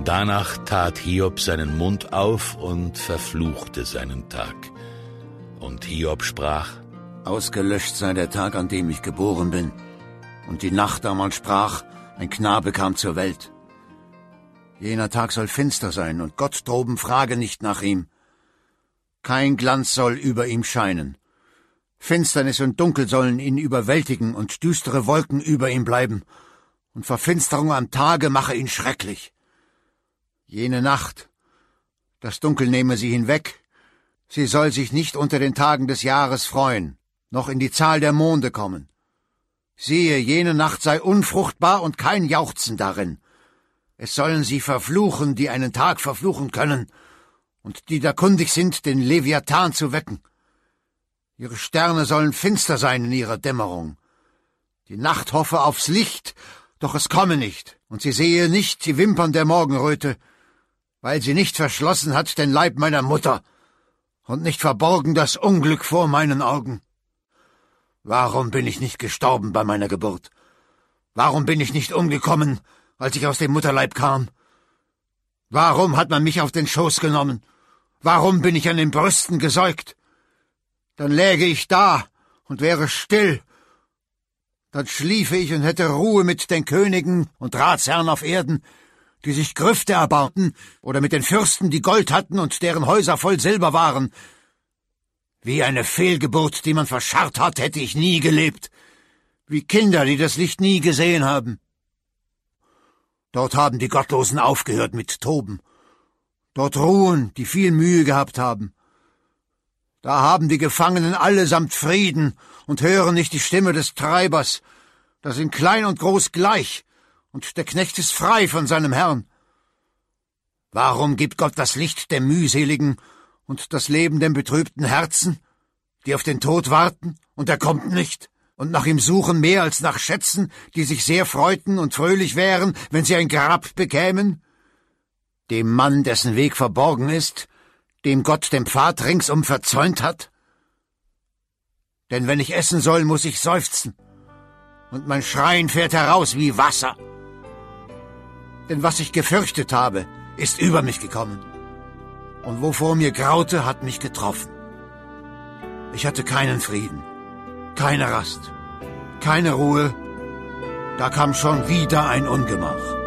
Danach tat Hiob seinen Mund auf und verfluchte seinen Tag. Und Hiob sprach: Ausgelöscht sei der Tag, an dem ich geboren bin, und die Nacht, da man sprach, ein Knabe kam zur Welt. Jener Tag soll finster sein, und Gott droben frage nicht nach ihm. Kein Glanz soll über ihm scheinen. Finsternis und Dunkel sollen ihn überwältigen, und düstere Wolken über ihm bleiben, und Verfinsterung am Tage mache ihn schrecklich. Jene Nacht, das Dunkel nehme sie hinweg, sie soll sich nicht unter den Tagen des Jahres freuen, noch in die Zahl der Monde kommen. Siehe, jene Nacht sei unfruchtbar und kein Jauchzen darin. Es sollen sie verfluchen, die einen Tag verfluchen können, und die da kundig sind, den Leviathan zu wecken. Ihre Sterne sollen finster sein in ihrer Dämmerung. Die Nacht hoffe aufs Licht, doch es komme nicht, und sie sehe nicht die Wimpern der Morgenröte, weil sie nicht verschlossen hat den Leib meiner Mutter und nicht verborgen das Unglück vor meinen Augen. Warum bin ich nicht gestorben bei meiner Geburt? Warum bin ich nicht umgekommen, als ich aus dem Mutterleib kam? Warum hat man mich auf den Schoß genommen? Warum bin ich an den Brüsten gesäugt? Dann läge ich da und wäre still. Dann schliefe ich und hätte Ruhe mit den Königen und Ratsherren auf Erden, die sich Grüfte erbauten, oder mit den Fürsten, die Gold hatten und deren Häuser voll Silber waren. Wie eine Fehlgeburt, die man verscharrt hat, hätte ich nie gelebt. Wie Kinder, die das Licht nie gesehen haben. Dort haben die Gottlosen aufgehört mit Toben. Dort ruhen, die viel Mühe gehabt haben. Da haben die Gefangenen allesamt Frieden und hören nicht die Stimme des Treibers. Da sind klein und groß gleich, und der Knecht ist frei von seinem Herrn. Warum gibt Gott das Licht dem Mühseligen und das Leben dem betrübten Herzen, die auf den Tod warten, und er kommt nicht, und nach ihm suchen mehr als nach Schätzen, die sich sehr freuten und fröhlich wären, wenn sie ein Grab bekämen? Dem Mann, dessen Weg verborgen ist, dem Gott den Pfad ringsum verzäunt hat? Denn wenn ich essen soll, muss ich seufzen, und mein Schreien fährt heraus wie Wasser. Denn was ich gefürchtet habe, ist über mich gekommen, und wovor mir graute, hat mich getroffen. Ich hatte keinen Frieden, keine Rast, keine Ruhe, da kam schon wieder ein Ungemach.